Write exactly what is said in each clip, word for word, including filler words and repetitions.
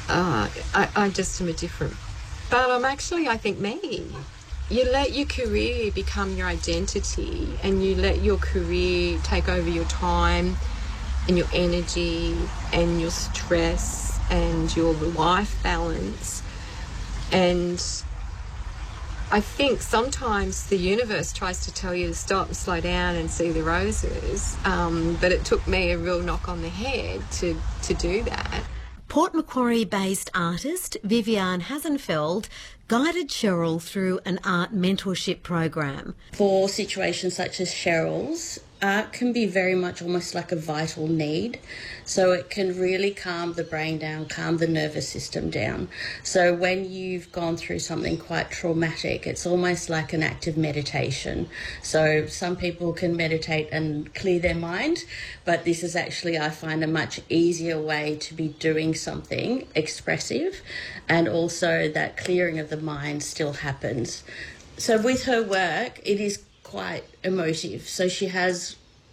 uh, I, I just am a different, but I'm actually, I think, me. You let your career become your identity, and you let your career take over your time and your energy and your stress and your life balance. And I think sometimes the universe tries to tell you to stop and slow down and see the roses, um, but it took me a real knock on the head to, to do that. Port Macquarie-based artist Viviane Hasenfeld guided Cheryl through an art mentorship program. For situations such as Cheryl's, art can be very much almost like a vital need. So it can really calm the brain down, calm the nervous system down. So when you've gone through something quite traumatic, it's almost like an act of meditation. So some people can meditate and clear their mind, but this is actually, I find, a much easier way to be doing something expressive, and also that clearing of the mind still happens. So with her work, it is quite emotive. So she has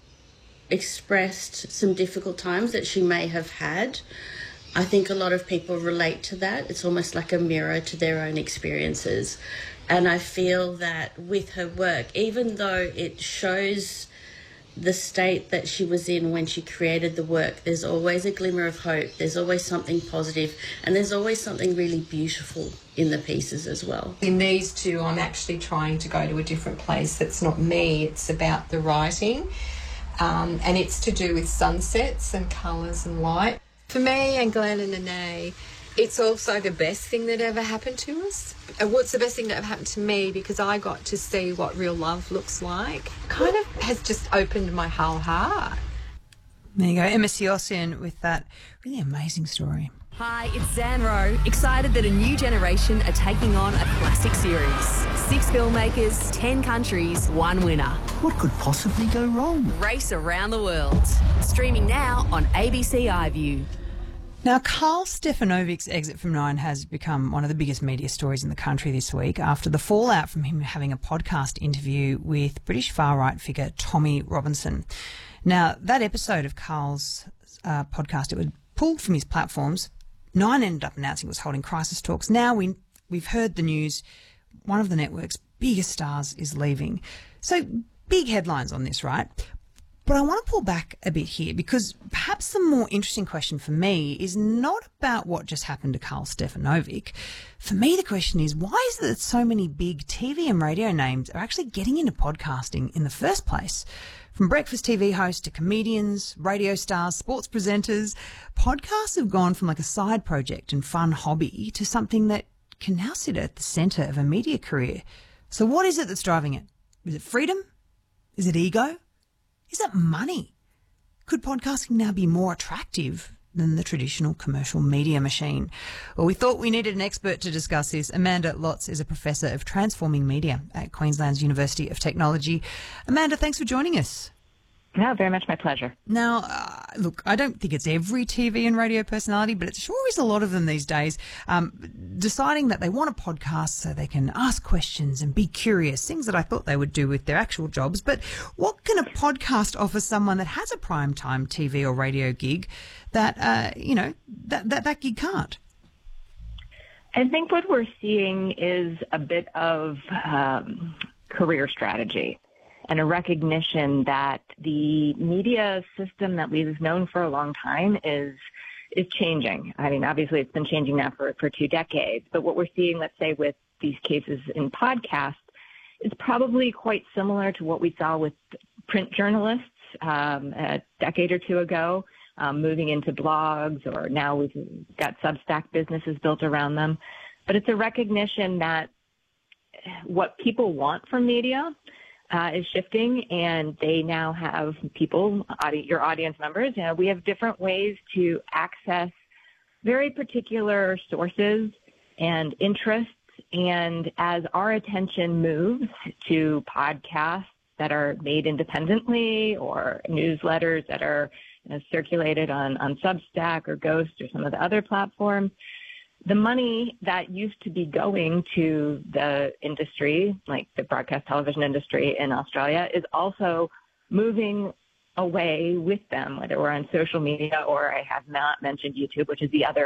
expressed some difficult times that she may have had. I think a lot of people relate to that. It's almost like a mirror to their own experiences. And I feel that with her work, even though it shows the state that she was in when she created the work, there's always a glimmer of hope, there's always something positive, and there's always something really beautiful in the pieces as well. In these two, I'm actually trying to go to a different place. It's not me, it's about the writing, um, and it's to do with sunsets and colours and light. For me and Glenn and Nene, it's also the best thing that ever happened to us. And what's the best thing that ever happened to me, because I got to see what real love looks like, kind of has just opened my whole heart. There you go, Emma Siosian with that really amazing story. Hi, it's Zan Rowe, excited that a new generation are taking on a classic series. Six filmmakers, ten countries, one winner. What could possibly go wrong? Race Around the World. Streaming now on A B C iView. Now, Karl Stefanovic's exit from Nine has become one of the biggest media stories in the country this week after the fallout from him having a podcast interview with British far-right figure Tommy Robinson. Now, that episode of Karl's uh, podcast, it was pulled from his platforms. Nine ended up announcing it was holding crisis talks. Now we, we've heard the news. One of the network's biggest stars is leaving. So big headlines on this, right? But I want to pull back a bit here, because perhaps the more interesting question for me is not about what just happened to Karl Stefanovic. For me, the question is, why is it that so many big T V and radio names are actually getting into podcasting in the first place? From breakfast T V hosts to comedians, radio stars, sports presenters, podcasts have gone from like a side project and fun hobby to something that can now sit at the centre of a media career. So what is it that's driving it? Is it freedom? Is it ego? Is it money? Could podcasting now be more attractive than the traditional commercial media machine? Well, we thought we needed an expert to discuss this. Amanda Lotz is a professor of transforming media at Queensland's University of Technology. Amanda, thanks for joining us. No, very much my pleasure. Now, uh, look, I don't think it's every T V and radio personality, but it sure is a lot of them these days, um, deciding that they want a podcast so they can ask questions and be curious, things that I thought they would do with their actual jobs. But what can a podcast offer someone that has a primetime T V or radio gig that, uh, you know, that, that, that gig can't? I think what we're seeing is a bit of um, career strategy, and a recognition that the media system that we've known for a long time is is changing. I mean, obviously it's been changing now for, for two decades, but what we're seeing, let's say, with these cases in podcasts is probably quite similar to what we saw with print journalists um, a decade or two ago, um, moving into blogs, or now we've got Substack businesses built around them. But it's a recognition that what people want from media Uh, is shifting, and they now have people, audi- your audience members, you know, we have different ways to access very particular sources and interests. And as our attention moves to podcasts that are made independently, or newsletters that are, you know, circulated on, on Substack or Ghost or some of the other platforms, the money that used to be going to the industry, like the broadcast television industry in Australia, is also moving away with them, whether we're on social media or, I have not mentioned YouTube, which is the other